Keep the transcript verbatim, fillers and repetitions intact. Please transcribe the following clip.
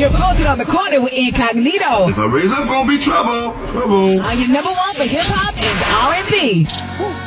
You're posted on the corner with Incognito. If I raise up, gonna be trouble. Trouble. Uh, your number one for hip hop and R and B.